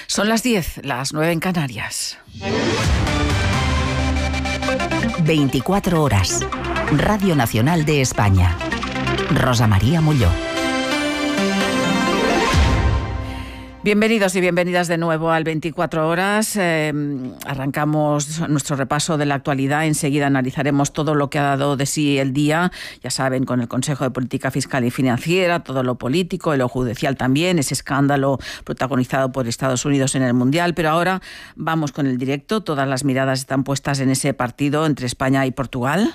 Son las 10, las 9 en Canarias. 24 horas. Radio Nacional de España. Rosa María Molló. Bienvenidos y bienvenidas de nuevo al 24 horas. Arrancamos nuestro repaso de la actualidad. Enseguida analizaremos todo lo que ha dado de sí el día. Ya saben, con el Consejo de Política Fiscal y Financiera, todo lo político y lo judicial también, ese escándalo protagonizado por Estados Unidos en el Mundial. Pero ahora vamos con el directo. Todas las miradas están puestas en ese partido entre España y Portugal.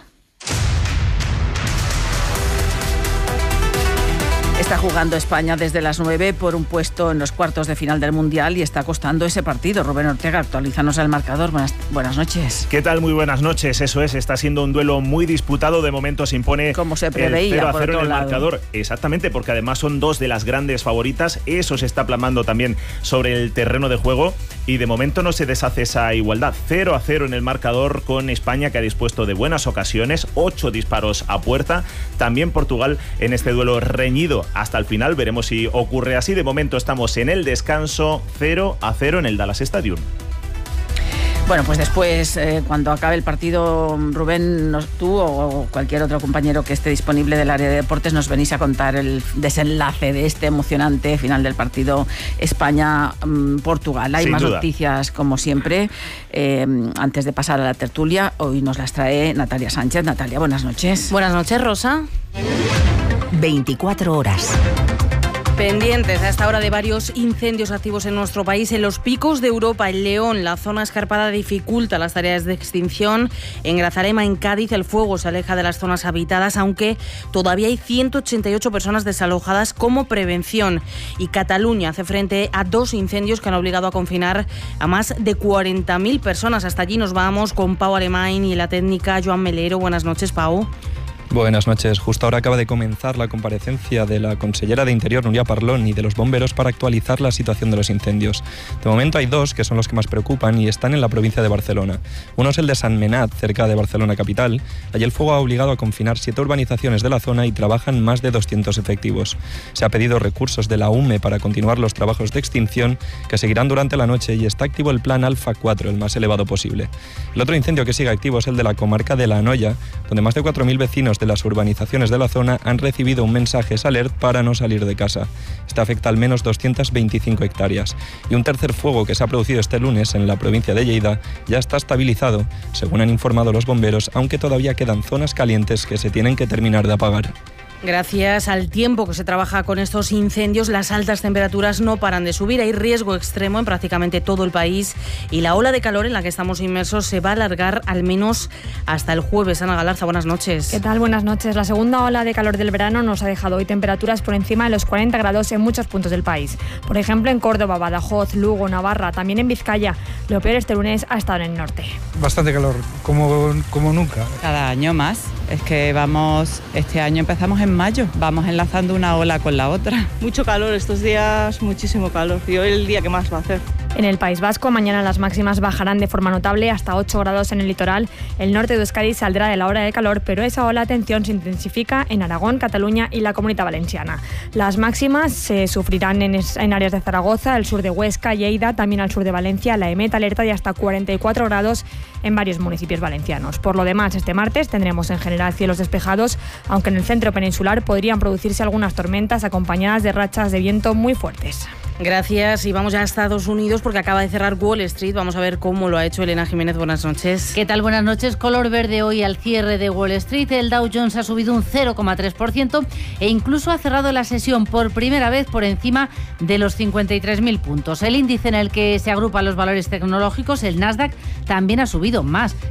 Está jugando España desde las 9 por un puesto en los cuartos de final del Mundial y está costando ese partido. Rubén Ortega, actualízanos el marcador. Buenas noches. ¿Qué tal? Muy buenas noches. Eso es, está siendo un duelo muy disputado. De momento se impone como se preveía, 0-0 en el marcador. Exactamente, porque además son dos de las grandes favoritas. Eso se está plasmando también sobre el terreno de juego y de momento no se deshace esa igualdad. 0-0 en el marcador con España, que ha dispuesto de buenas ocasiones, 8 disparos a puerta. También Portugal en este duelo reñido hasta el final. Veremos si ocurre así. De momento estamos en el descanso, 0-0 en el Dallas Stadium. Bueno, pues después, cuando acabe el partido, Rubén, tú o cualquier otro compañero que esté disponible del área de deportes, nos venís a contar el desenlace de este emocionante final del partido España-Portugal. Hay más noticias, como siempre. Antes de pasar a la tertulia, hoy nos las trae Natalia Sánchez. Natalia, buenas noches. Buenas noches, Rosa. 24 horas. Pendientes a esta hora de varios incendios activos en nuestro país. En los picos de Europa, en León, la zona escarpada dificulta las tareas de extinción. En Grazalema, en Cádiz, el fuego se aleja de las zonas habitadas, aunque todavía hay 188 personas desalojadas como prevención. Y Cataluña hace frente a 2 incendios que han obligado a confinar a más de 40.000 personas. Hasta allí nos vamos con Pau Alemany y la técnica Joan Melero. Buenas noches, Pau. Buenas noches. Justo ahora acaba de comenzar la comparecencia de la consellera de Interior, Núria Parlon, y de los bomberos para actualizar la situación de los incendios. De momento hay 2 que son los que más preocupan y están en la provincia de Barcelona. Uno es el de Sant Menat, cerca de Barcelona capital. Allí el fuego ha obligado a confinar 7 urbanizaciones de la zona y trabajan más de 200 efectivos. Se ha pedido recursos de la UME para continuar los trabajos de extinción, que seguirán durante la noche, y está activo el plan Alfa 4, el más elevado posible. El otro incendio que sigue activo es el de la comarca de La Anoia, donde más de 4.000 vecinos de las urbanizaciones de la zona han recibido un mensaje alert para no salir de casa. Este afecta al menos 225 hectáreas. Y un tercer fuego que se ha producido este lunes en la provincia de Lleida ya está estabilizado, según han informado los bomberos, aunque todavía quedan zonas calientes que se tienen que terminar de apagar. Gracias al tiempo que se trabaja con estos incendios, las altas temperaturas no paran de subir. Hay riesgo extremo en prácticamente todo el país y la ola de calor en la que estamos inmersos se va a alargar al menos hasta el jueves. Ana Galarza, buenas noches. ¿Qué tal? Buenas noches. La segunda ola de calor del verano nos ha dejado hoy temperaturas por encima de los 40 grados en muchos puntos del país. Por ejemplo, en Córdoba, Badajoz, Lugo, Navarra, también en Vizcaya. Lo peor este lunes ha estado en el norte. Bastante calor, como nunca. Cada año más. Es que este año empezamos en mayo, vamos enlazando una ola con la otra. Mucho calor estos días, muchísimo calor, y hoy el día que más va a hacer. En el País Vasco, mañana las máximas bajarán de forma notable hasta 8 grados en el litoral. El norte de Euskadi saldrá de la ola de calor, pero esa ola, atención, se intensifica en Aragón, Cataluña y la Comunidad Valenciana. Las máximas se sufrirán en áreas de Zaragoza, el sur de Huesca, Lleida, también al sur de Valencia. La EMET alerta de hasta 44 grados en varios municipios valencianos. Por lo demás, este martes tendremos en general cielos despejados, aunque en el centro peninsular podrían producirse algunas tormentas acompañadas de rachas de viento muy fuertes. Gracias, y vamos ya a Estados Unidos porque acaba de cerrar Wall Street. Vamos a ver cómo lo ha hecho Elena Jiménez. Buenas noches. ¿Qué tal? Buenas noches. Color verde hoy al cierre de Wall Street. El Dow Jones ha subido un 0,3% e incluso ha cerrado la sesión por primera vez por encima de los 53.000 puntos. El índice en el que se agrupan los valores tecnológicos, el Nasdaq, también ha subido más.